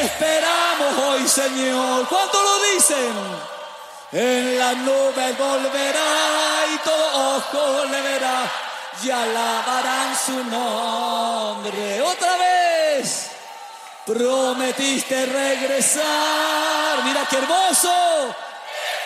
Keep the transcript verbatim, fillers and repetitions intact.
esperamos hoy, Señor. ¿Cuánto lo dicen? En las nubes volverá y todo ojo le verá y alabarán su nombre. Otra vez. Prometiste regresar. Mira qué hermoso.